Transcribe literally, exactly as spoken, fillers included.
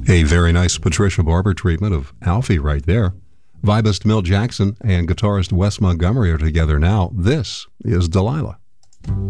A very nice Patricia Barber treatment of Alfie right there. Vibist Milt Jackson and guitarist Wes Montgomery are together now. This is Delilah.